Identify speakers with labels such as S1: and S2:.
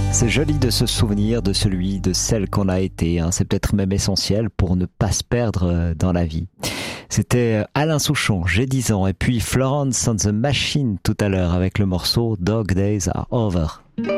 S1: C'est joli de se souvenir de celui, de celle qu'on a été. C'est peut-être même essentiel pour ne pas se perdre dans la vie. C'était Alain Souchon, j'ai 10 ans, et puis Florence and the Machine tout à l'heure avec le morceau Dog Days Are Over.